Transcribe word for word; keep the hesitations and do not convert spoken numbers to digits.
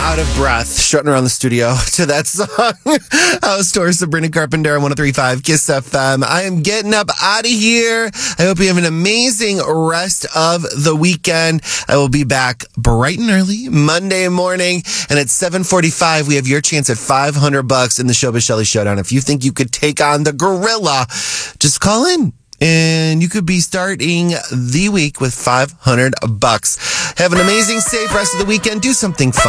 out of breath, strutting around the studio to that song. House Tour, Sabrina Carpenter on one oh three point five Kiss F M. I am getting up out of here. I hope you have an amazing rest of the weekend. I will be back bright and early Monday morning. And at seven forty-five, we have your chance at five hundred bucks in the Showbiz Shelley Showdown. If you think you could take on the gorilla, just call in. And you could be starting the week with five hundred bucks. Have an amazing, safe rest of the weekend. Do something fun.